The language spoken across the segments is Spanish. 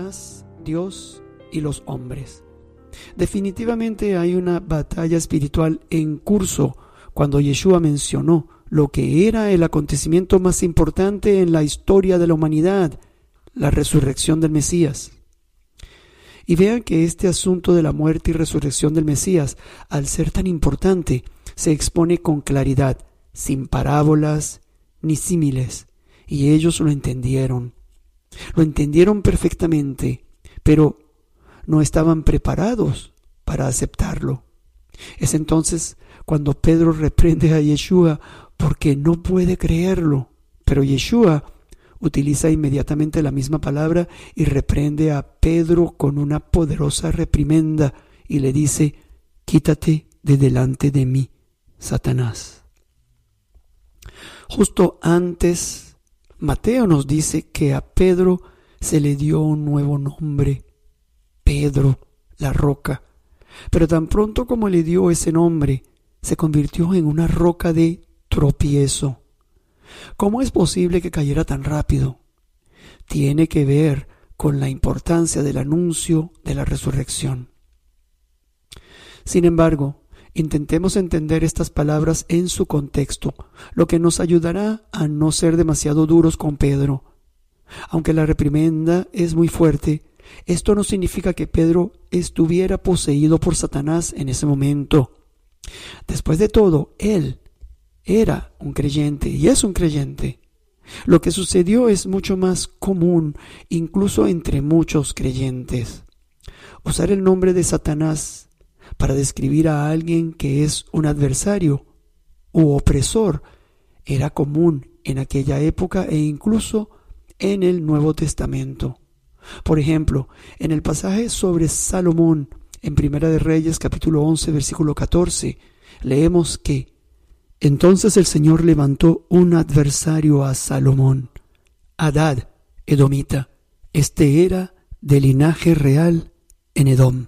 Satanás, Dios y los hombres. Definitivamente hay una batalla espiritual en curso cuando Yeshua mencionó lo que era el acontecimiento más importante en la historia de la humanidad, la resurrección del Mesías. Y vean que este asunto de la muerte y resurrección del Mesías, al ser tan importante, se expone con claridad, sin parábolas ni símiles, y ellos lo entendieron perfectamente, pero no estaban preparados para aceptarlo. Es entonces cuando Pedro reprende a Yeshua porque no puede creerlo, pero Yeshua utiliza inmediatamente la misma palabra y reprende a Pedro con una poderosa reprimenda y le dice: quítate de delante de mí, Satanás. Justo antes, Mateo nos dice que a Pedro se le dio un nuevo nombre: Pedro, la roca. Pero tan pronto como le dio ese nombre, se convirtió en una roca de tropiezo. ¿Cómo es posible que cayera tan rápido? Tiene que ver con la importancia del anuncio de la resurrección. Sin embargo, intentemos entender estas palabras en su contexto, lo que nos ayudará a no ser demasiado duros con Pedro. Aunque la reprimenda es muy fuerte, esto no significa que Pedro estuviera poseído por Satanás en ese momento. Después de todo, él era un creyente y es un creyente. Lo que sucedió es mucho más común, incluso entre muchos creyentes. Usar el nombre de Satanás para describir a alguien que es un adversario u opresor era común en aquella época e incluso en el Nuevo Testamento. Por ejemplo, en el pasaje sobre Salomón, en Primera de Reyes, capítulo 11, versículo 14, leemos que entonces el Señor levantó un adversario a Salomón, Hadad, edomita. Este era de linaje real en Edom.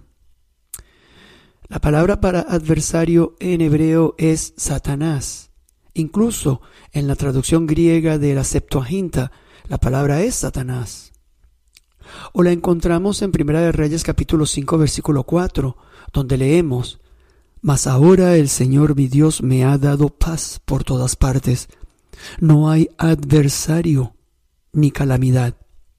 La palabra para adversario en hebreo es Satanás. Incluso en la traducción griega de la Septuaginta, la palabra es Satanás. O la encontramos en Primera de Reyes capítulo 5 versículo 4, donde leemos: mas ahora el Señor mi Dios me ha dado paz por todas partes. No hay adversario ni calamidad.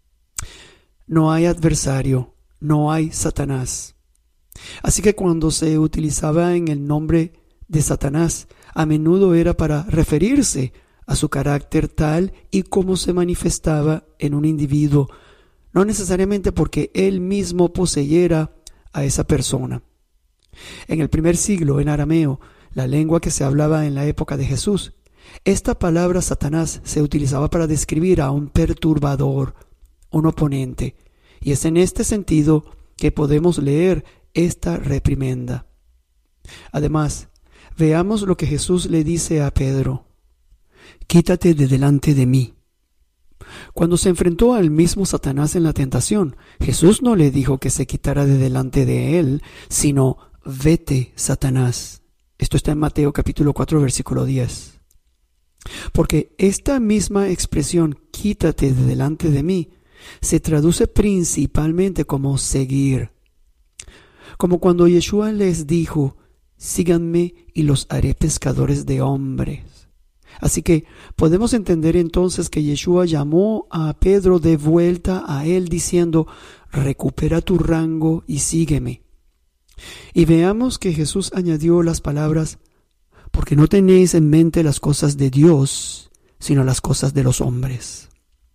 No hay adversario, no hay Satanás. Así que cuando se utilizaba en el nombre de Satanás, a menudo era para referirse a su carácter tal y como se manifestaba en un individuo, no necesariamente porque él mismo poseyera a esa persona. En el primer siglo, en arameo, la lengua que se hablaba en la época de Jesús, esta palabra Satanás se utilizaba para describir a un perturbador, un oponente, y es en este sentido que podemos leer esta reprimenda. Además, veamos lo que Jesús le dice a Pedro: quítate de delante de mí. Cuando se enfrentó al mismo Satanás en la tentación, Jesús no le dijo que se quitara de delante de él, sino: vete, Satanás. Esto está en Mateo capítulo 4 versículo 10. Porque esta misma expresión, quítate de delante de mí, se traduce principalmente como seguir. Como cuando Yeshua les dijo: síganme y los haré pescadores de hombres. Así que podemos entender entonces que Yeshua llamó a Pedro de vuelta a él diciendo: recupera tu rango y sígueme. Y veamos que Jesús añadió las palabras: porque no tenéis en mente las cosas de Dios, sino las cosas de los hombres.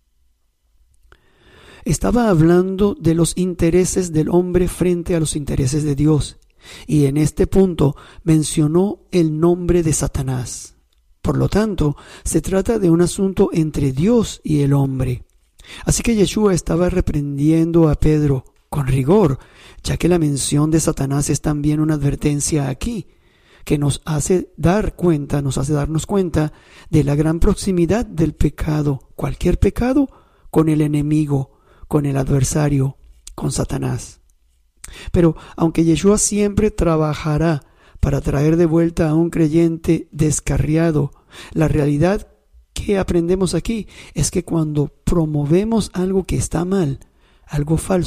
Estaba hablando de los intereses del hombre frente a los intereses de Dios, y en este punto mencionó el nombre de Satanás. Por lo tanto, se trata de un asunto entre Dios y el hombre. Así que Yeshua estaba reprendiendo a Pedro con rigor, ya que la mención de Satanás es también una advertencia aquí, que nos hace darnos cuenta de la gran proximidad del pecado, cualquier pecado, con el enemigo, con el adversario, con Satanás. Pero aunque Yeshua siempre trabajará para traer de vuelta a un creyente descarriado, la realidad que aprendemos aquí es que cuando promovemos algo que está mal, algo falso,